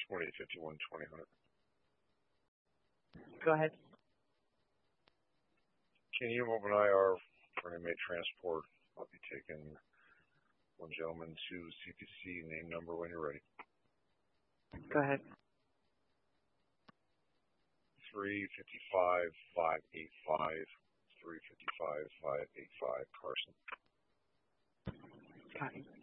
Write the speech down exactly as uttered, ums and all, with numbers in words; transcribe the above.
twenty fifty-one twenty hundred. Go ahead. Can you open I R for inmate transport? I'll be taking one gentleman to C P C. Name, number when you're ready. Go ahead. three fifty-five five eighty-five. three fifty-five five eighty-five. Carson. Copy.